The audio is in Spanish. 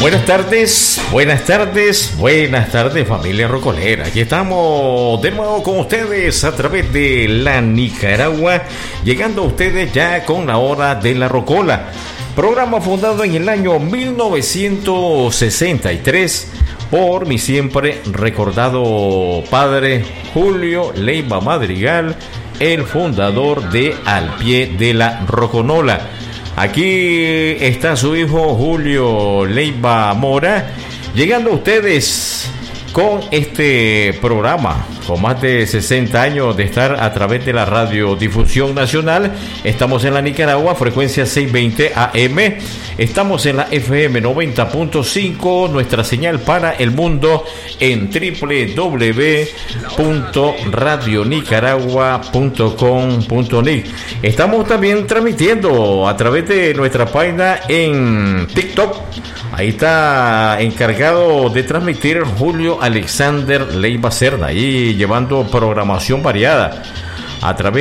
buenas tardes familia rocolera. Aquí estamos de nuevo con ustedes a través de la Nicaragua, llegando a ustedes ya con la hora de la rocola. Programa fundado en el año 1963 por mi siempre recordado padre Julio Leiva Madrigal, el fundador de Al Pie de la Roconola. Aquí está su hijo Julio Leiva Mora, llegando a ustedes con este programa, con más de 60 años de estar a través de la radiodifusión nacional. Estamos en la Nicaragua, frecuencia 620 AM. Estamos en la FM 90.5, nuestra señal para el mundo en www.radionicaragua.com.ni. Estamos también transmitiendo a través de nuestra página en TikTok. Ahí está encargado de transmitir Julio Alexander Leiva Cerda, ahí llevando programación variada a través